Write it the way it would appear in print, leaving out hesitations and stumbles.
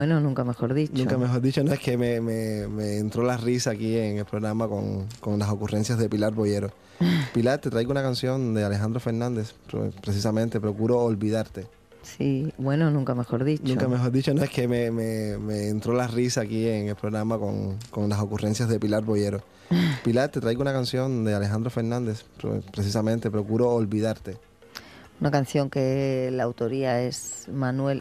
Bueno, nunca mejor dicho. Nunca mejor dicho, no es que me entró la risa aquí en el programa con las ocurrencias de Pilar Boyero. Pilar, te traigo una canción de Alejandro Fernández, precisamente, Procuro Olvidarte. Sí, bueno, nunca mejor dicho. Nunca mejor dicho, no es que me entró la risa aquí en el programa con las ocurrencias de Pilar Boyero. Pilar, te traigo una canción de Alejandro Fernández, precisamente, Procuro Olvidarte. Una canción que la autoría es Manuel